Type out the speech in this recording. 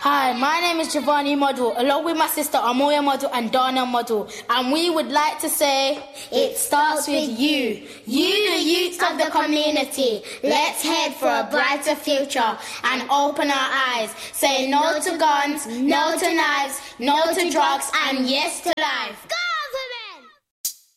Hi, my name is Giovanni Model, along with my sister Amoya Model and Dana Model, and we would like to say, it starts with you. You, the youth of the community. Let's head for a brighter future and open our eyes. Say no to guns, no to knives, no to drugs, and yes to life.